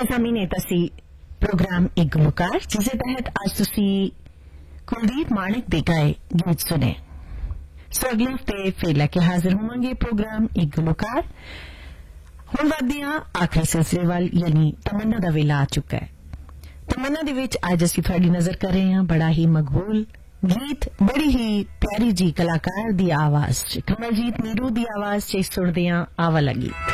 ਤੇ ਸਾਮੀਨੇ ਤਸੀਂ प्रोग्राम एक गुलकार जिसके तहत आज तुसी कुलदीप माणिक दे गाए गीत सुने। सो अगले हफ्ते फिर लेके हाजिर होवांगे प्रोग्राम एक गुलकार। हुण वधदे हां आखिरी सिलसिले वाल यानी तमन्ना दा वेला आ चुका है। तमन्ना दे विच अज असीं तुहाडी नजर कर रहे हां बड़ा ही मकबूल गीत, बड़ी ही प्यारी जी कलाकार दी आवाज च, कमलजीत नीरू दी आवाज च सुणदे हां आवा लगी।